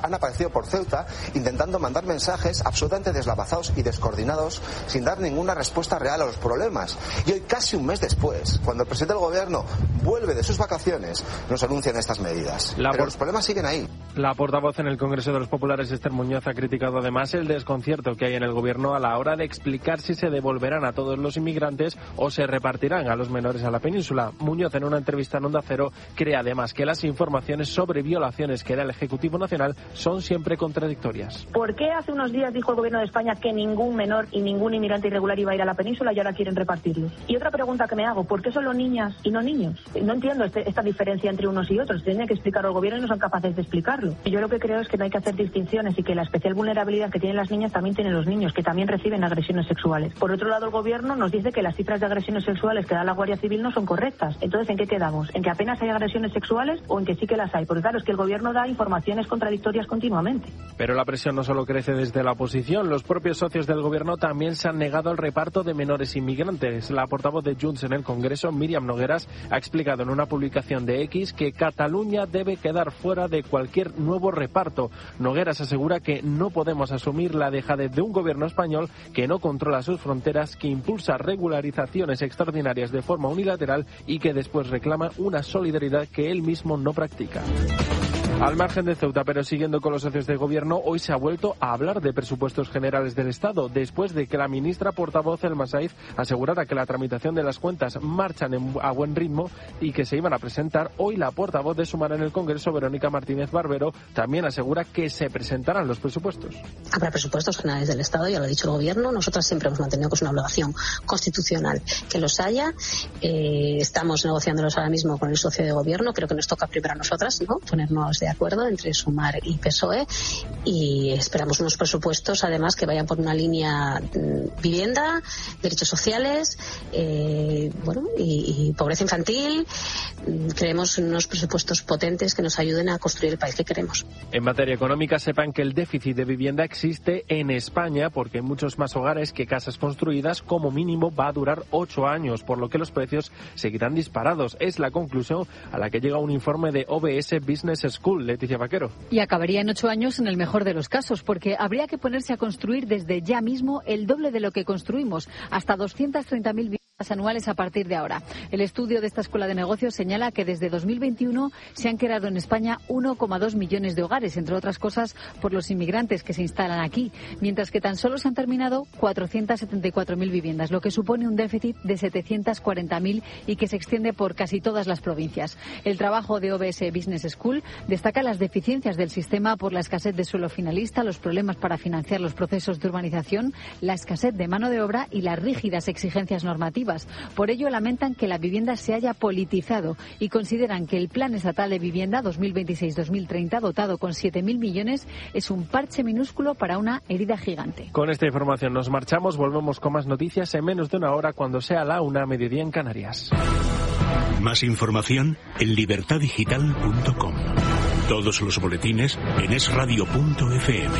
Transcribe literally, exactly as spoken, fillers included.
Han aparecido por Ceuta intentando mandar mensajes absolutamente deslavazados y descoordinados sin dar ninguna respuesta real a los problemas. Y hoy, casi un mes después, cuando el presidente del gobierno vuelve de sus vacaciones, nos anuncian estas medidas. La Pero por... los problemas siguen ahí. La portavoz en el Congreso de los Populares, Esther Muñoz, ha criticado además el desconcierto que hay en el gobierno a la hora de explicar si se devolverán a todos los inmigrantes o se repartirán a los menores a la península. Muñoz, en una entrevista en Onda Cero, cree además que las informaciones sobre violaciones que da el Ejecutivo Nacional son siempre contradictorias. ¿Por qué hace unos días dijo el gobierno de España que ningún menor y ningún inmigrante irregular iba a ir a la península y ahora quieren repartirlos? Y otra pregunta que me hago, ¿por qué solo niñas y no niños? No entiendo este, esta diferencia entre unos y otros. Tienen que explicarlo el gobierno y no son capaces de explicarlo. Yo lo que creo es que no hay que hacer distinciones y que la especial vulnerabilidad que tienen las niñas también tienen los niños, que también reciben agresiones sexuales. Por otro lado, el gobierno nos dice que las cifras de agresiones sexuales que da la Guardia Civil no son correctas. Entonces, ¿en qué quedamos? ¿En que apenas hay agresiones sexuales o en que sí que las hay? Porque claro, es que el gobierno da informaciones contradictorias continuamente. Pero la presión no solo crece desde la oposición, los propios socios del gobierno también se han negado al reparto de menores inmigrantes. La portavoz de Junts en el Congreso, Míriam Nogueras, ha explicado en una publicación de X que Cataluña debe quedar fuera de cualquier nuevo reparto. Nogueras asegura que no podemos asumir la dejadez de un gobierno español que no controla sus fronteras, que impulsa regularizaciones extraordinarias de forma unilateral y que después reclama una solidaridad que él mismo no practica. Al margen de Ceuta, pero siguiendo con los socios de gobierno, hoy se ha vuelto a hablar de presupuestos generales del Estado, después de que la ministra portavoz Elma Saiz asegurara que la tramitación de las cuentas marchan en, a buen ritmo y que se iban a presentar. Hoy la portavoz de Sumar en el Congreso, Verónica Martínez Barbero, también asegura que se presentarán los presupuestos. Habrá presupuestos generales del Estado, ya lo ha dicho el gobierno. Nosotras siempre hemos mantenido que es una obligación constitucional que los haya. Eh, estamos negociándolos ahora mismo con el socio de gobierno. Creo que nos toca primero a nosotras, ¿no?, ponernos de acuerdo entre Sumar y P S O E, y esperamos unos presupuestos además que vayan por una línea mmm, vivienda, derechos sociales, eh, bueno y, y pobreza infantil. Creemos en unos presupuestos potentes que nos ayuden a construir el país que queremos. En materia económica, sepan que el déficit de vivienda existe en España porque hay muchos más hogares que casas construidas. Como mínimo va a durar ocho años, por lo que los precios seguirán disparados. Es la conclusión a la que llega un informe de O B S Business School. Leticia Vaquero. Y acabaría en ocho años en el mejor de los casos, porque habría que ponerse a construir desde ya mismo el doble de lo que construimos, hasta doscientas treinta mil viviendas anuales a partir de ahora. El estudio de esta Escuela de Negocios señala que desde dos mil veintiuno se han creado en España uno coma dos millones de hogares, entre otras cosas por los inmigrantes que se instalan aquí, mientras que tan solo se han terminado cuatrocientas setenta y cuatro mil viviendas, lo que supone un déficit de setecientas cuarenta mil y que se extiende por casi todas las provincias. El trabajo de O B S Business School destaca las deficiencias del sistema por la escasez de suelo finalista, los problemas para financiar los procesos de urbanización, la escasez de mano de obra y las rígidas exigencias normativas. Por ello, lamentan que la vivienda se haya politizado y consideran que el Plan Estatal de Vivienda dos mil veintiséis dos mil treinta, dotado con siete mil millones, es un parche minúsculo para una herida gigante. Con esta información nos marchamos, volvemos con más noticias en menos de una hora cuando sea la una, mediodía en Canarias. Más información en libertad digital punto com. Todos los boletines en es radio punto efe eme.